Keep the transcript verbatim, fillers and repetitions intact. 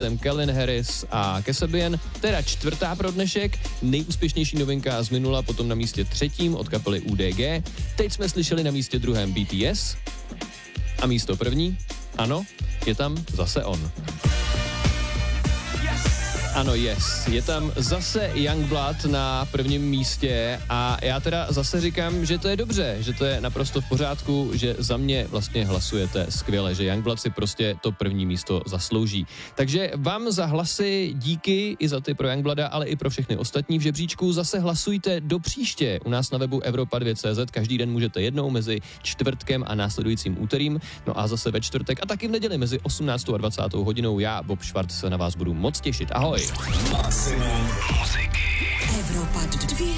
jsem Calvin Harris a Kasabian, teda čtvrtá pro dnešek, nejúspěšnější novinka z minula, potom na místě třetím od kapely U D G. Teď jsme slyšeli na místě druhém B T S a místo první, ano, je tam zase on. Ano, yes, je tam zase Youngblood na prvním místě a já teda zase říkám, že to je dobře, že to je naprosto v pořádku, že za mě vlastně hlasujete skvěle, že Youngblood si prostě to první místo zaslouží. Takže vám za hlasy díky i za ty pro Youngblooda, ale i pro všechny ostatní v žebříčku zase hlasujte do příště. U nás na webu Evropa dva tečka cé zet každý den můžete jednou mezi čtvrtkem a následujícím úterým, no a zase ve čtvrtek a taky v neděli mezi osmnáctou a dvacátou hodinou. Já, Bob Schwartz, se na vás budu moc těšit. Ahoj. Maximum muziky. Evropa dvě